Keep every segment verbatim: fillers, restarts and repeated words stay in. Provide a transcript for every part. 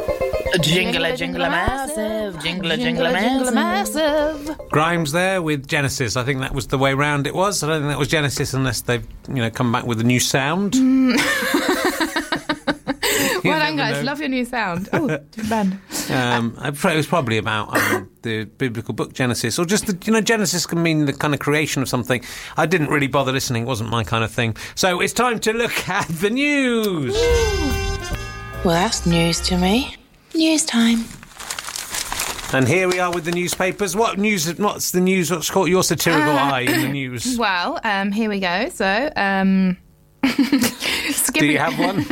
Jingle a jingle a massive, jingle a jingle a massive. Grimes there with Genesis. I think that was the way round it was. I don't think that was Genesis unless they've, you know, come back with a new sound. Mm. Well done, guys. Know. Love your new sound. Oh, different band. Um, it was probably about um, the biblical book Genesis, or just the, you know, Genesis can mean the kind of creation of something. I didn't really bother listening; it wasn't my kind of thing. So it's time to look at the news. Well, that's news to me. News time. And here we are with the newspapers. What news? What's the news? What's caught your satirical uh, eye in the news? Well, um, here we go. So, um, do you have one?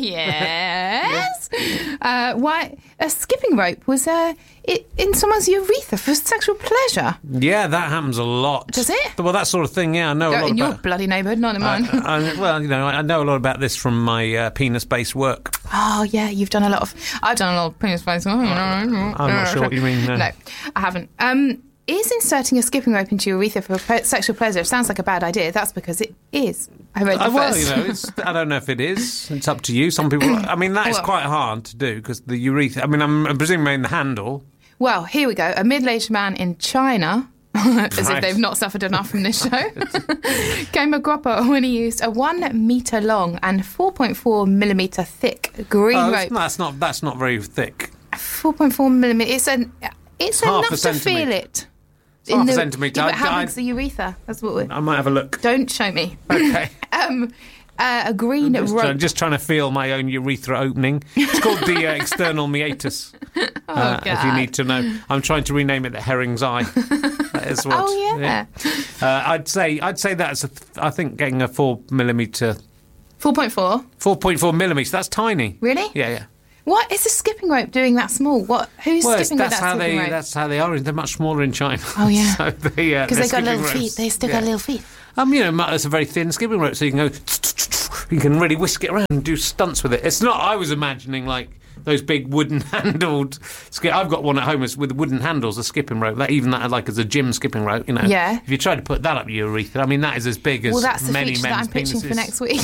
Yes. uh, why a skipping rope was uh, it, in someone's urethra for sexual pleasure? Yeah, that happens a lot. Does it? Well, that sort of thing. Yeah, I know Go a lot in about. Your bloody neighbourhood, not in mine. I, I, well, you know, I know a lot about this from my uh, penis-based work. Oh yeah, you've done a lot of. I've done a lot of penis-based work. I'm not sure what you mean. No, no I haven't. Um. Is inserting a skipping rope into your urethra for pe- sexual pleasure sounds like a bad idea? That's because it is. I read the uh, well, first. you know, it's, I don't know if it is. It's up to you. Some people. I mean, that is well, quite hard to do because the urethra. I mean, I'm, I'm presuming in the handle. Well, here we go. A middle-aged man in China, as right. if they've not suffered enough from this show, came a cropper when he used a one metre long and four point four millimetre thick green oh, rope. That's not. That's not very thick. Four point four millimetre. It's an. It's Half enough a to feel it. Half in the, a centimetre. Yeah, but how I, big's the urethra? That's what we're... I might have a look. Don't show me. Okay. um, uh, a green I'm just, rope. I'm just trying to feel my own urethra opening. It's called the uh, external meatus. Oh, uh, God. If you need to know, I'm trying to rename it the herring's eye. That is what, oh yeah. yeah. Uh, I'd say I'd say that's a th- I think getting a four millimetre. Four point four. Four point four millimetres. That's tiny. Really? Yeah, yeah. What is a skipping rope doing that small? What? Who's well, skipping with that's that how skipping they rope? That's how they are. They're much smaller in China. Oh yeah. so they, uh, Because they got little ropes. feet. They still yeah. got little feet. Um, you know, it's a very thin skipping rope, so you can go. You can really whisk it around and do stunts with it. It's not. I was imagining like those big wooden handled. Sk- I've got one at home with wooden handles, a skipping rope. That even that like as a gym skipping rope. You know. Yeah. If you try to put that up your urethra, I mean that is as big as well, that's the many feature men's that I'm pitching penises. for next week.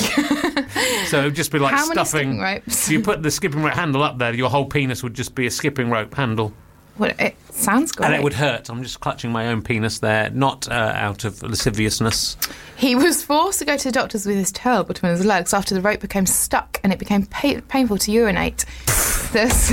So it would just be like How stuffing. many skipping ropes? If you put the skipping rope handle up there, your whole penis would just be a skipping rope handle. Well, it sounds great. And it would hurt. I'm just clutching my own penis there, not uh, out of lasciviousness. He was forced to go to the doctors with his tail between his legs after the rope became stuck and it became pa- painful to urinate. This,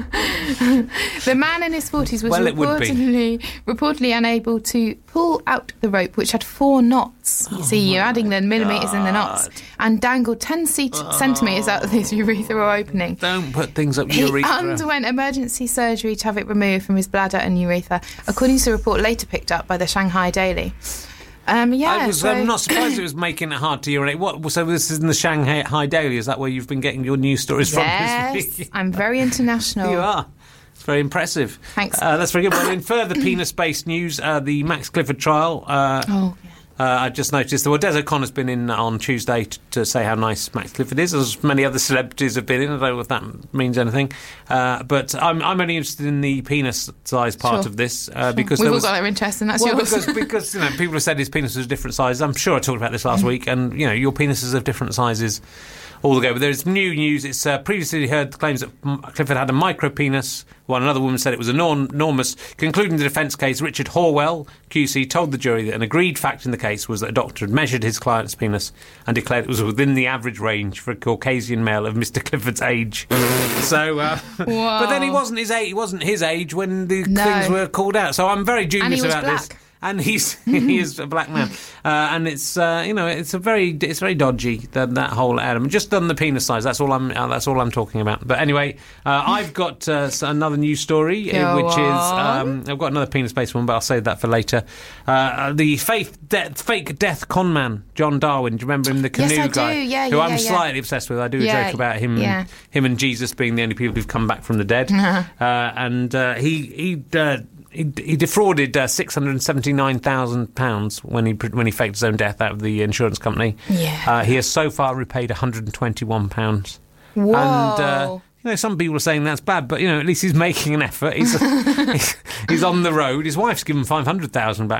the man in his forties was well, it would be. reportedly, reportedly unable to pull out the rope, which had four knots. You oh see, you're adding the millimetres in the knots, and dangled ten c- oh. centimetres out of his urethral opening. Don't put things up He your urethra. underwent emergency surgery to have it removed from his bladder and urethra, according to a report later picked up by the Shanghai Daily. Um, yeah, I was so... um, not surprised it was making it hard to urinate. What? So this is in the Shanghai Daily. Is that where you've been getting your news stories yes, from this week? I'm very international. You are. It's very impressive. Thanks. Uh, that's very good. Well, in further penis-based news, uh, the Max Clifford trial. Uh, oh, yeah. Uh, I just noticed that well, Des O'Connor's been in on Tuesday to, to say how nice Max Clifford is, as many other celebrities have been in. I don't know if that means anything. Uh, but I'm, I'm only interested in the penis size part sure. of this uh, sure. because we've there all was, got our interest, and that's well, yours. because, because you know, people have said his penis was different sizes. I'm sure I talked about this last week, and you know, your penises of different sizes. All the go. But there's new news. It's uh, previously heard claims that Clifford had a micro penis, while another woman said it was enormous. Concluding the defence case, Richard Horwell, Q C, told the jury that an agreed fact in the case was that a doctor had measured his client's penis and declared it was within the average range for a Caucasian male of Mister Clifford's age. so, uh, but then he wasn't his age. He wasn't his age when the no. things were called out. So I'm very dubious and he was about black. this. And he's he is a black man, uh, and it's uh, you know it's a very it's very dodgy that that whole element. Just on the penis size, that's all I'm uh, that's all I'm talking about. But anyway, uh, I've got uh, another news story, Go which on. is um, I've got another penis-based one, but I'll save that for later. Uh, the faith de- fake death con man, John Darwin. Do you remember him, the canoe yes, I guy? Do. Yeah, who yeah, I'm yeah. slightly obsessed with. I do a yeah, joke about him, yeah. and, him and Jesus being the only people who've come back from the dead. uh, and uh, he he. Uh, He, he defrauded uh, six hundred seventy-nine thousand pounds when he when he faked his own death out of the insurance company. Yeah. Uh, he has so far repaid one hundred twenty-one pounds. Whoa. And, uh, you know, some people are saying that's bad, but, you know, at least he's making an effort. He's he's, he's on the road. His wife's given five hundred thousand pounds back.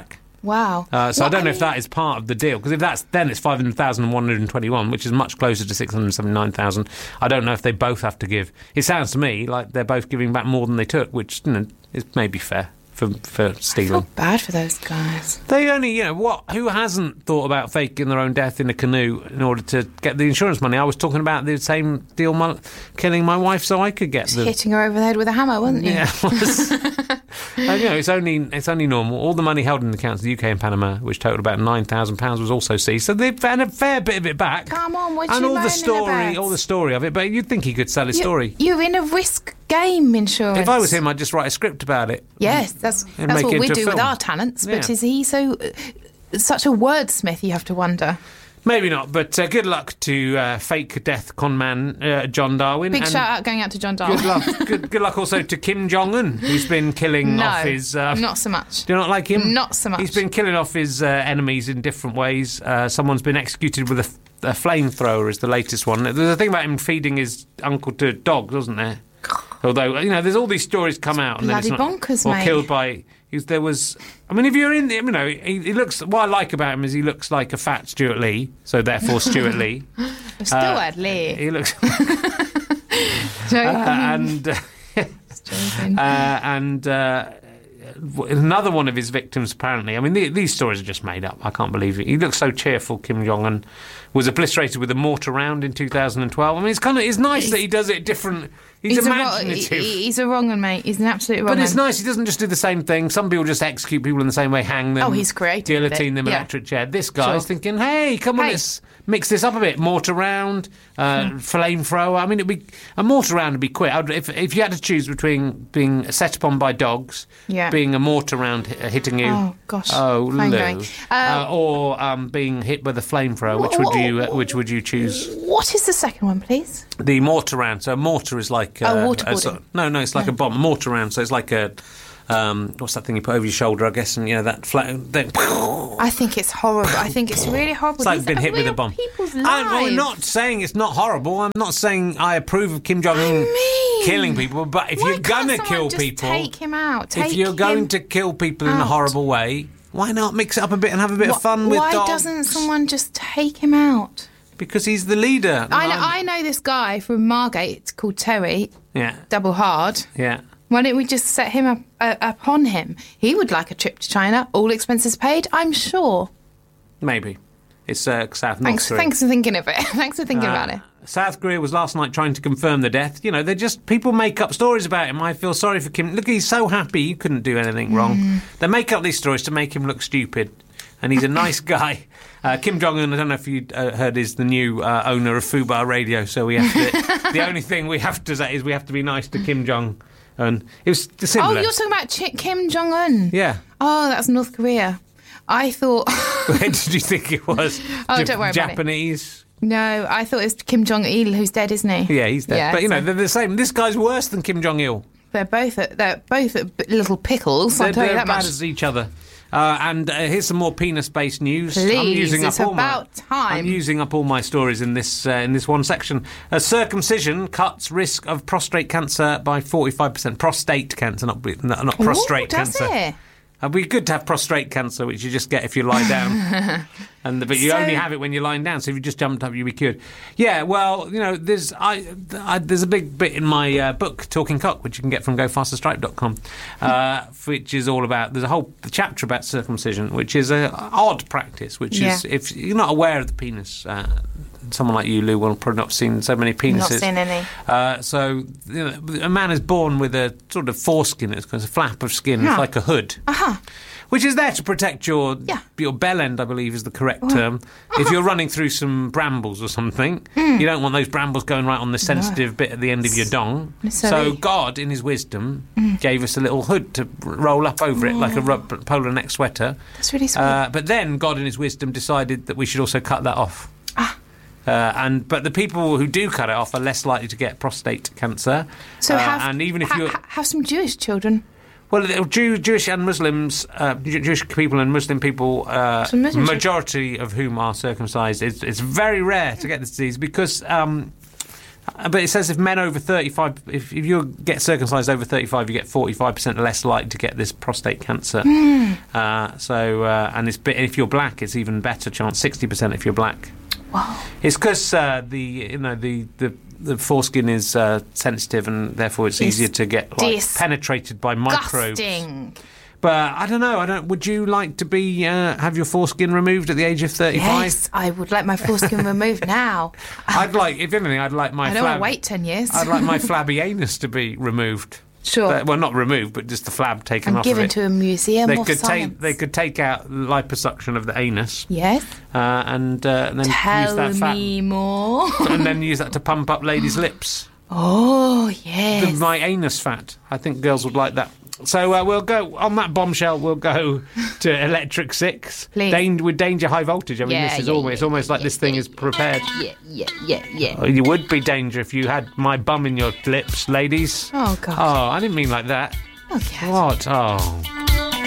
Wow. Uh, so What I don't I know if mean- that is part of the deal, because if that's then it's five hundred thousand one hundred twenty-one, which is much closer to six hundred seventy-nine thousand. I don't know if they both have to give. It sounds to me like they're both giving back more than they took, which, you know, is maybe fair for for I stealing. feel bad for those guys. They only, you know, what? Who hasn't thought about faking their own death in a canoe in order to get the insurance money? I was talking about the same deal, my, killing my wife so I could get the. Hitting her over the head with a hammer, wasn't you? Yeah, it was. uh, you know, it's only it's only normal. All the money held in the accounts of the U K and Panama, which totaled about nine thousand pounds, was also seized. So they've had a fair bit of it back. Come on, what and you all the moaning story, about? all the story of it. But you'd think he could sell his You- story. You're in a risk game, insurance. If I was him, I'd just write a script about it. Yes, that's And that's make what it we into a do with film. our talents. But Yeah. is he so uh, such a wordsmith? You have to wonder. Maybe not, but uh, good luck to uh, fake death con man uh, John Darwin. Big and shout out going out to John Darwin. Good luck. good, good luck also to Kim Jong Un, who's been killing No, off his. Uh, not so much. Do you not like him? Not so much. He's been killing off his uh, enemies in different ways. Uh, someone's been executed with a, f- a flamethrower, is the latest one. There's a thing about him feeding his uncle to dogs, wasn't there? Although, you know, there's all these stories come out and then it's bloody not, bonkers, or mate. killed by. He's, there was, I mean, if you're in, the, you know, he, he looks. What I like about him is he looks like a fat Stuart Lee, so therefore Stuart Lee. I've still Uh, had Lee. He looks, Joking. uh, and uh, Joking. uh, and uh, w- another one of his victims, apparently. I mean, the, these stories are just made up. I can't believe it. He looks so cheerful. Kim Jong Un was obliterated with a mortar round in two thousand twelve. I mean, it's kind of it's nice that he does it different. He's, He's a, ro- imaginative. he- he's a wrong one, mate. He's an absolute wrong But it's one. nice. He doesn't just do the same thing. Some people just execute people in the same way, hang them. Oh, he's creative with it. Guillotine them, Yeah. electric chair. This guy's Sure. thinking, hey, come on, Hey. let's mix this up a bit. Mortar round, uh, flamethrower. I mean, it'd be a mortar round would be quick. I'd, if if you had to choose between being set upon by dogs, Yeah. being a mortar round hi- hitting you, Oh, gosh. oh, Fine Lou, going. uh, Uh, or um, being hit with a flamethrower. Which would you uh, which would you choose? What is the second one, please? The mortar round. So a mortar is like uh, Oh, waterboarding. a sort- no, no, it's like a bomb. A mortar round. So it's like a um, what's that thing you put over your shoulder? I guess, and you know that flat. Then, I think it's horrible. I think it's really horrible. it's like These been are hit with a real bomb. People's I'm, lives. I'm not saying it's not horrible. I'm not saying I approve of Kim Jong Un mean, killing people. But if why you're gonna can't kill someone just people, take him out. Take if you're going him to kill people in a out. horrible way, why not mix it up a bit and have a bit Wh- of fun with Why dogs? doesn't someone just take him out? Because he's the leader. I know, I'm- I know this guy from Margate called Terry, Yeah, double hard. yeah. Why don't we just set him up uh, upon him? He would like a trip to China, all expenses paid, I'm sure. Maybe. It's uh, South North Thanks, Korea. thanks for thinking of it. Thanks for thinking Uh, about it. South Korea was last night trying to confirm the death. You know, they're just people make up stories about him. I feel sorry for Kim. Look, he's so happy. You couldn't do anything wrong. Mm. They make up these stories to make him look stupid, and he's a nice guy. Uh, Kim Jong Un, I don't know if you uh, heard, is the new uh, owner of Fubar Radio. So we have to. The only thing we have to say is we have to be nice to Kim Jong Un. It was Oh, similar. you're talking about Ch- Kim Jong Un. Yeah. Oh, that's North Korea. I thought. Where did you think it was? Oh, Jap- don't worry about it. Japanese. No, I thought it was Kim Jong Il, who's dead, isn't he? Yeah, he's dead. Yeah, but you know, so- they're the same. This guy's worse than Kim Jong Il. They're both at, they're both at b- little pickles. They're, I'll tell you they're that bad much. as each other. Uh, and uh, here's some more penis-based news. I'm Please, using it's up all about my, time. I'm using up all my stories in this uh, in this one section. Uh, circumcision cuts risk of prostate cancer by forty-five percent. Prostate cancer, not not, not prostrate Ooh, does cancer. it? It'd be good to have prostate cancer, which you just get if you lie down, and but you So- only have it when you're lying down. So if you just jumped up, you'd be cured. Yeah, well, you know, there's I, I there's a big bit in my uh, book, Talking Cock, which you can get from go faster stripe dot com, uh, which is all about. There's a whole chapter about circumcision, which is a odd practice. Which is Yeah. if you're not aware of the penis. Uh, Someone like you, Lou, will probably not have seen so many penises. Not seen any. Uh, so, you know, a man is born with a sort of foreskin. It's a flap of skin. Yeah. It's like a hood. Aha. Which is there to protect your Yeah. your bell end, I believe, is the correct term. If you're running through some brambles or something, Hmm. you don't want those brambles going right on the sensitive bit at the end of your dong. So Necessarily. God, in His wisdom, Hmm. gave us a little hood to r- roll up over it like a ru- polar neck sweater. That's really sweet. Uh, but then God, in His wisdom, decided that we should also cut that off. Ah. Uh, and but the people who do cut it off are less likely to get prostate cancer. so Uh, have, and even if ha- you ha- have some Jewish children. well, the Jew, Jewish and Muslims, uh, Jew- Jewish people and Muslim people, uh, Some Muslims- majority of whom are circumcised, it's, it's very rare to get this disease because um, Uh, But it says if men over thirty-five, if, if you get circumcised over thirty-five, you get forty-five percent less likely to get this prostate cancer. Mm. Uh, so, uh, and it's, if you're black, it's even better chance, sixty percent if you're black. Wow. It's because uh, the you know the the, the foreskin is uh, sensitive, and therefore it's, It's easier to get like, dis- penetrated by microbes. Disgusting. But I don't know. I don't. Would you like to be uh, have your foreskin removed at the age of thirty-five? Yes, I would like my foreskin removed now. I'd like, if anything, I'd like my. I don't want flab- to wait ten years. I'd like my flabby anus to be removed. Sure. Uh, well, not removed, but just the flab taken and off given of it. to a museum they of could science. take. They could take out liposuction of the anus. Yes. Uh, and, uh, and then use Tell that fat, me more. and then use that to pump up ladies' lips. Oh, yes. The, my anus fat. I think girls would like that. So uh, we'll go on that bombshell. We'll go to Electric Six. Please. Dan- with Danger High Voltage. I mean, Yeah, this is yeah, almost yeah, it's almost like yeah, this thing yeah, is prepared. Yeah, yeah, yeah, yeah. Oh, you would be danger if you had my bum in your lips, ladies. Oh, God. Oh, I didn't mean like that. Okay. What? Oh.